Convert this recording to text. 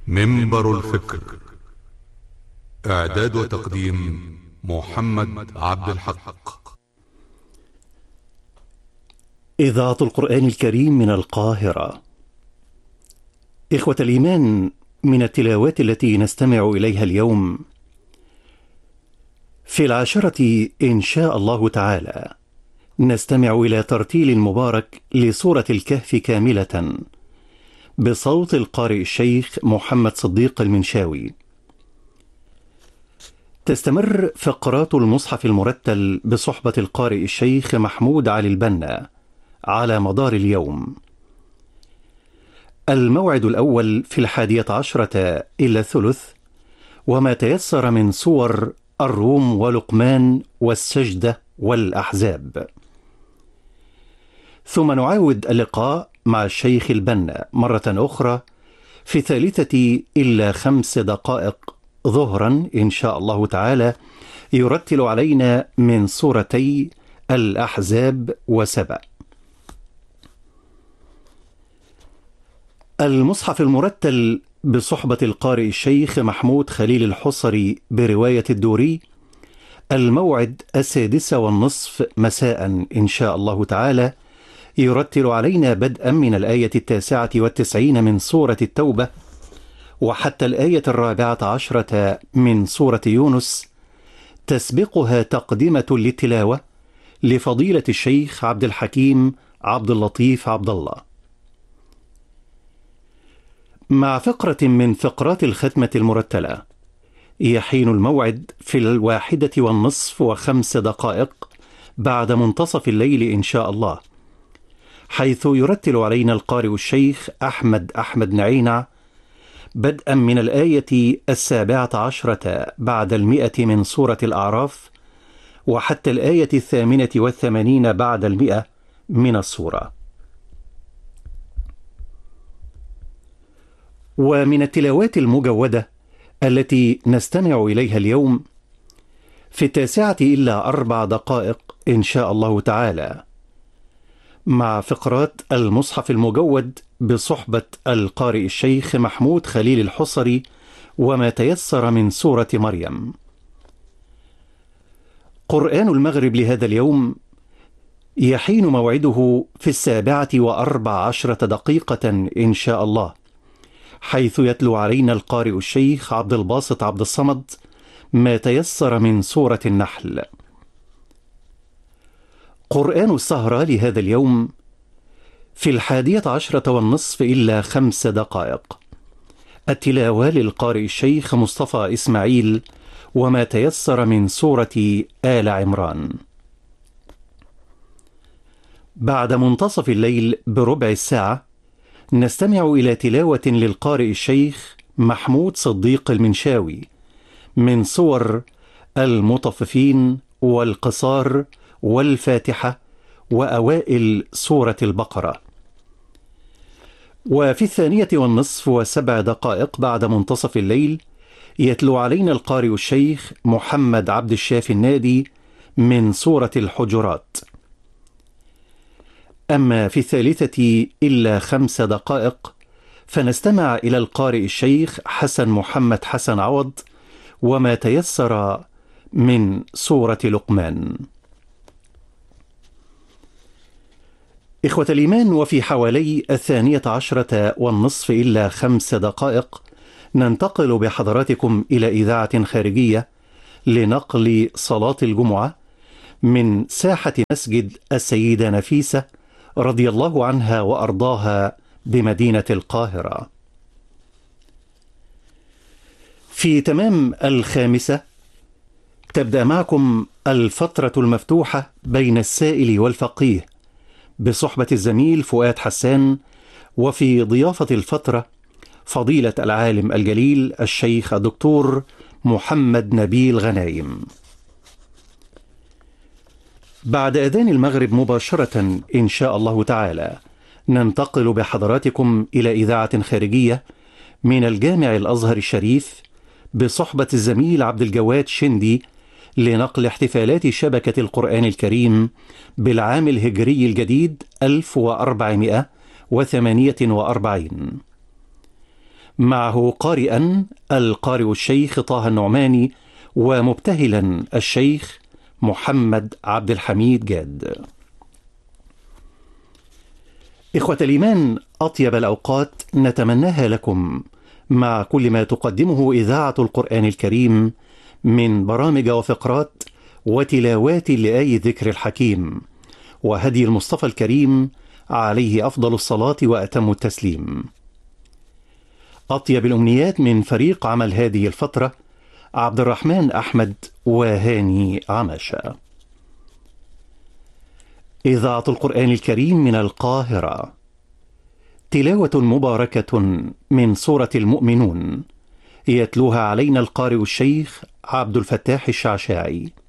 منبر الفكر. إعداد وتقديم محمد عبد الحق. إذاعة القرآن الكريم من القاهرة. إخوة الإيمان، من التلاوات التي نستمع إليها اليوم في العاشرة إن شاء الله تعالى نستمع إلى ترتيل مبارك لسورة الكهف كاملة بصوت القارئ الشيخ محمد صديق المنشاوي. تستمر فقرات المصحف المرتل بصحبة القارئ الشيخ محمود علي البنا على مدار اليوم. الموعد الأول في 11 إلا الثلث، وما تيسر من سور الروم ولقمان والسجدة والأحزاب. ثم نعاود اللقاء مع الشيخ البنا مرة أخرى في 3 إلا 5 دقائق ظهرا إن شاء الله تعالى، يرتل علينا من سورتي الأحزاب وسبأ. المصحف المرتل بصحبة القارئ الشيخ محمود خليل الحصري برواية الدوري، الموعد 6:30 مساء إن شاء الله تعالى، يرتل علينا بدءا من الآية 99 من سورة التوبة وحتى الآية 14 من سورة يونس، تسبقها تقدمة للتلاوة لفضيلة الشيخ عبد الحكيم عبد اللطيف عبد الله، مع فقرة من فقرات الختمة المرتلة. يحين الموعد في 1:05 بعد منتصف الليل إن شاء الله، حيث يرتل علينا القارئ الشيخ أحمد نعينع بدءا من الآية 17 بعد 100 من سورة الأعراف وحتى الآية 88 بعد 100 من السورة. ومن التلاوات المجودة التي نستمع إليها اليوم في 9 إلا 4 دقائق إن شاء الله تعالى، مع فقرات المصحف المجود بصحبة القارئ الشيخ محمود خليل الحصري وما تيسر من سورة مريم. قرآن المغرب لهذا اليوم يحين موعده في 7:14 إن شاء الله، حيث يتلو علينا القارئ الشيخ عبد الباسط عبد الصمد ما تيسر من سورة النحل. قرآن السهرة لهذا اليوم في 11:30 إلا 5 دقائق، التلاوة للقارئ الشيخ مصطفى إسماعيل وما تيسر من سورة آل عمران. بعد منتصف الليل بربع ساعة نستمع إلى تلاوة للقارئ الشيخ محمود صديق المنشاوي من سور المطففين والقصار والفاتحة وأوائل سورة البقرة. وفي 2:07 دقائق بعد منتصف الليل يتلو علينا القارئ الشيخ محمد عبد الشافي النادي من سورة الحجرات. أما في 3 إلا 5 دقائق فنستمع إلى القارئ الشيخ حسن محمد حسن عوض وما تيسر من سورة لقمان. إخوة الإيمان، وفي حوالي 12:30 إلا 5 دقائق ننتقل بحضراتكم إلى إذاعة خارجية لنقل صلاة الجمعة من ساحة مسجد السيدة نفيسة رضي الله عنها وأرضاها بمدينة القاهرة. في تمام 5 تبدأ معكم الفترة المفتوحة بين السائل والفقيه بصحبة الزميل فؤاد حسان، وفي ضيافة الفترة فضيلة العالم الجليل الشيخ الدكتور محمد نبيل غنايم. بعد أذان المغرب مباشرة إن شاء الله تعالى ننتقل بحضراتكم إلى إذاعة خارجية من الجامع الأزهر الشريف بصحبة الزميل عبد الجواد شندي لنقل احتفالات شبكة القرآن الكريم بالعام الهجري الجديد 1448. معه قارئا القارئ الشيخ طه النعماني، ومبتهلا الشيخ محمد عبد الحميد جاد. إخوة الإيمان، أطيب الأوقات نتمناها لكم مع كل ما تقدمه إذاعة القرآن الكريم من برامج وفقرات وتلاوات لآي الذكر الحكيم وهدي المصطفى الكريم عليه أفضل الصلاة وأتم التسليم. أطيب الأمنيات من فريق عمل هذه الفترة: عبد الرحمن أحمد وهاني عماشة. إذاعة القرآن الكريم من القاهرة. تلاوة مباركة من سورة المؤمنون، يتلوها علينا القارئ الشيخ عبد الفتاح الشعشاعي.